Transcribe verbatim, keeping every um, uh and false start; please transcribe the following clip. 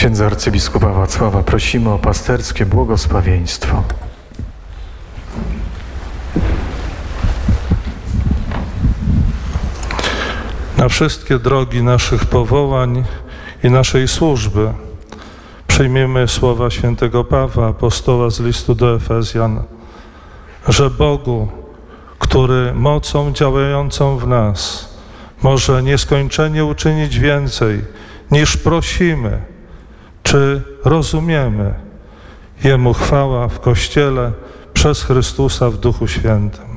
Księdza arcybiskupa Wacława prosimy o pasterskie błogosławieństwo. Na wszystkie drogi naszych powołań i naszej służby przyjmiemy słowa świętego Pawła, apostoła z listu do Efezjan, że Bogu, który mocą działającą w nas może nieskończenie uczynić więcej, niż prosimy, czy rozumiemy. Jemu chwała w Kościele przez Chrystusa w Duchu Świętym.